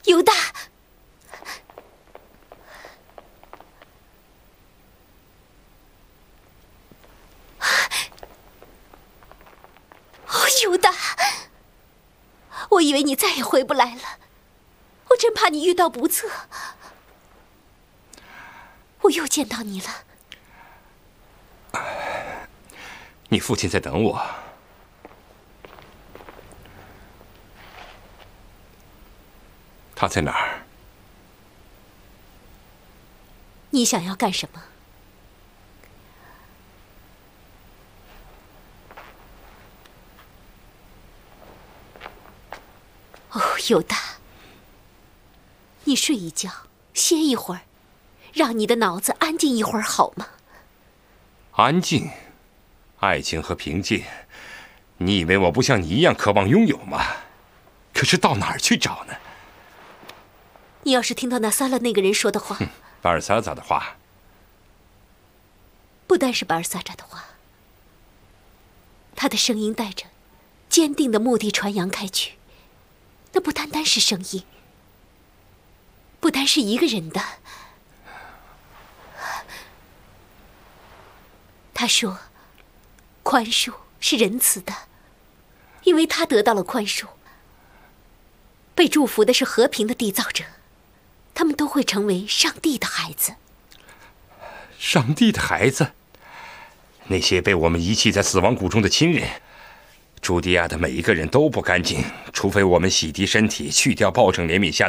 犹大，哦，犹大，我以为你再也回不来了，我真怕你遇到不测。我又见到你了。 你父亲在等我。他在哪儿？ 你想要干什么？哦，犹大，你睡一觉，歇一会儿，让你的脑子安静一会儿好吗？ 安静，爱情和平静，你以为我不像你一样渴望拥有吗？可是到哪儿去找呢？ 你要是听到那撒勒那个人说的话， 巴尔萨扎的话， 不单是巴尔萨扎的话，他的声音带着坚定的目的传扬开去，那不单单是声音，不单是一个人的。他说，宽恕是仁慈的，因为他得到了宽恕。被祝福的是和平的缔造者，他们都会成为上帝的孩子。 上帝的孩子，那些被我们遗弃在死亡谷中的亲人，朱迪亚的每一个人都不干净，除非我们洗涤身体，去掉暴政怜悯下